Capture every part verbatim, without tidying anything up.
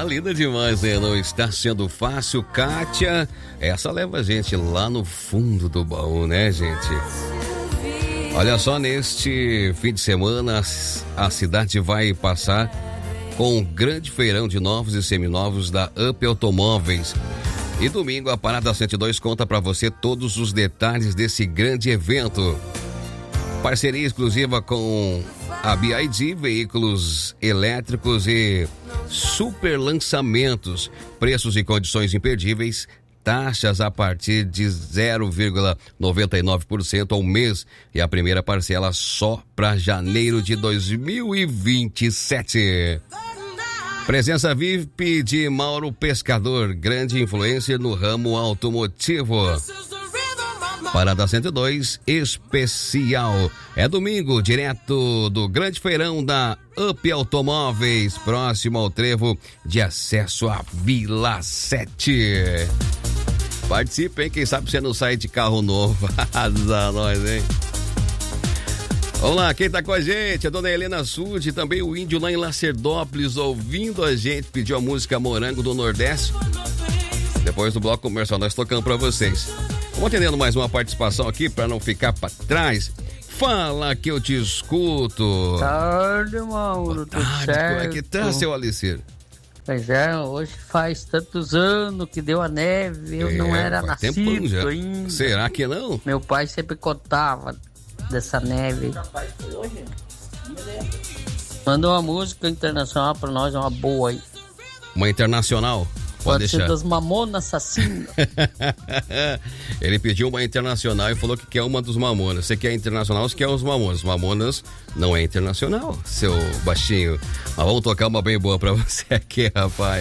linda demais, né? Não está sendo fácil, Kátia. Essa leva a gente lá no fundo do baú, né, gente? Olha só, neste fim de semana, a cidade vai passar com um grande feirão de novos e seminovos da Up Automóveis. E domingo, a Parada cento e dois conta para você todos os detalhes desse grande evento. Parceria exclusiva com a B I D, veículos elétricos e super lançamentos, preços e condições imperdíveis, taxas a partir de zero vírgula noventa e nove por cento ao mês e a primeira parcela só para janeiro de dois mil e vinte e sete. Presença V I P de Mauro Pescador, grande influencer no ramo automotivo. Parada cento e dois especial. É domingo, direto do grande feirão da Up Automóveis, próximo ao trevo de acesso à Vila sete. Participe, hein? Quem sabe você não sai de carro novo. Azar nós, hein? Vamos lá, quem tá com a gente? A dona Helena Sud, também o Índio lá em Lacerdópolis, ouvindo a gente, pediu a música Morango do Nordeste. Depois do bloco comercial, nós tocamos pra vocês. Vamos atendendo mais uma participação aqui pra não ficar pra trás. Fala que eu te escuto. Tarde, Mauro, tudo certo? Como é que tá, seu Alicer? Pois é, hoje faz tantos anos que deu a neve, eu é, não era nascido já. ainda. Será que não? Meu pai sempre contava dessa neve. Manda uma música internacional pra nós, uma boa aí. Uma internacional? Pode, Pode ser deixar. Das Mamonas Assassinas. Ele pediu uma internacional e falou que quer uma dos Mamonas. Você quer internacional, você quer os Mamonas. Mamonas não é internacional, seu baixinho. Mas vamos tocar uma bem boa pra você aqui, rapaz.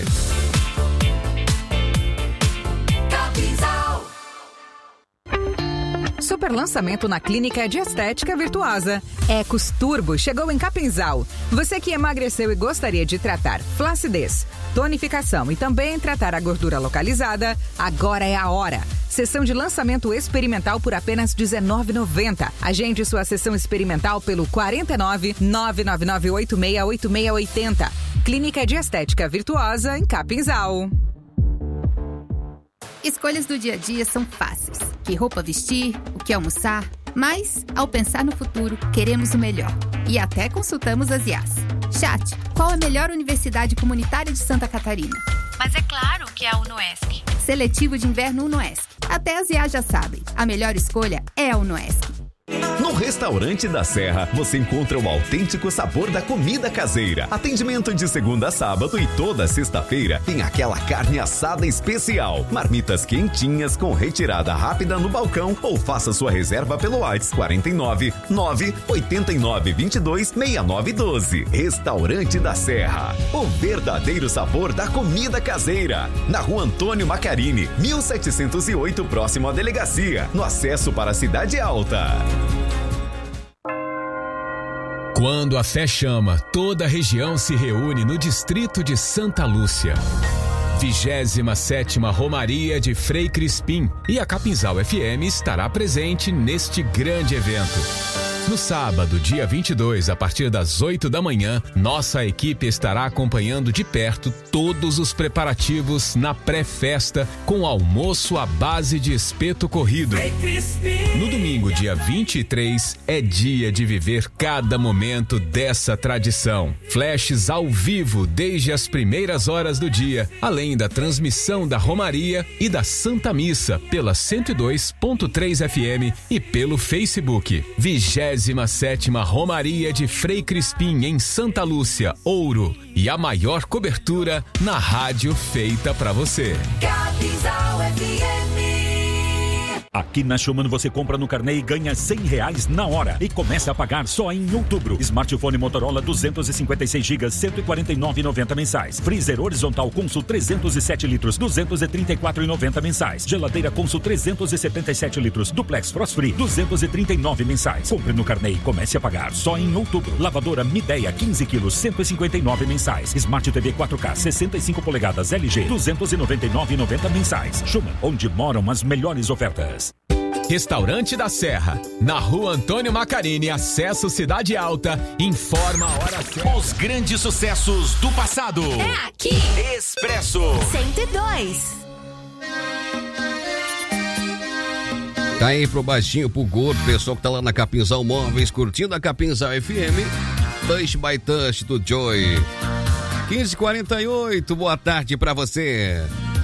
Super lançamento na Clínica de Estética Virtuosa. Ecos Turbo chegou em Capinzal. Você que emagreceu e gostaria de tratar flacidez, tonificação e também tratar a gordura localizada, agora é a hora. Sessão de lançamento experimental por apenas dezenove reais e noventa centavos. Agende sua sessão experimental pelo quarenta e nove, nove nove nove oito seis oito seis oito zero. Clínica de Estética Virtuosa em Capinzal. Escolhas do dia a dia são fáceis. Que roupa vestir, o que almoçar. Mas, ao pensar no futuro, queremos o melhor. E até consultamos as I As. Chat, qual a melhor universidade comunitária de Santa Catarina? Mas é claro que é a UnoESC. Seletivo de inverno UnoESC. Até as I As já sabem. A melhor escolha é a UnoESC. No Restaurante da Serra, você encontra o autêntico sabor da comida caseira. Atendimento de segunda a sábado e toda sexta-feira tem aquela carne assada especial. Marmitas quentinhas com retirada rápida no balcão ou faça sua reserva pelo WhatsApp quarenta e nove, nove oito nove, dois dois, seis nove um dois. Restaurante da Serra, o verdadeiro sabor da comida caseira. Na Rua Antônio Macarini, mil setecentos e oito, próximo à delegacia, no acesso para a Cidade Alta. Quando a fé chama, toda a região se reúne no distrito de Santa Lúcia. vigésima sétima Romaria de Frei Crispim e a Capinzal F M estará presente neste grande evento. No sábado, dia vinte e dois, a partir das oito da manhã, nossa equipe estará acompanhando de perto todos os preparativos na pré-festa com almoço à base de espeto corrido. No domingo, dia vinte e três, é dia de viver cada momento dessa tradição. Flashes ao vivo desde as primeiras horas do dia, além da transmissão da Romaria e da Santa Missa pela cento e dois ponto três F M e pelo Facebook. vigésima sétima Romaria de Frei Crispim em Santa Lúcia, Ouro, e a maior cobertura na rádio feita pra você. Capinzal F M. Aqui na Schumann você compra no carnê e ganha cem reais na hora e começa a pagar só em outubro. Smartphone Motorola duzentos e cinquenta e seis gigas, cento e quarenta e nove reais e noventa centavos mensais. Freezer horizontal Consul trezentos e sete litros, duzentos e trinta e quatro reais e noventa centavos mensais. Geladeira Consul trezentos e setenta e sete litros, Duplex Frost Free, duzentos e trinta e nove reais mensais. Compre no carnê e comece a pagar só em outubro. Lavadora Midea quinze quilos, cento e cinquenta e nove reais mensais. Smart T V quatro K sessenta e cinco polegadas L G, duzentos e noventa e nove reais e noventa centavos mensais. Schumann, onde moram as melhores ofertas. Restaurante da Serra, na Rua Antônio Macarini, acesso Cidade Alta, informa a hora certa. Os grandes sucessos do passado. É aqui. Expresso cento e dois. Tá aí pro baixinho, pro gordo, pessoal que tá lá na Capinzal Móveis, curtindo a Capinzal F M. Touch by Touch do Joy. quinze e quarenta e oito, boa tarde pra você.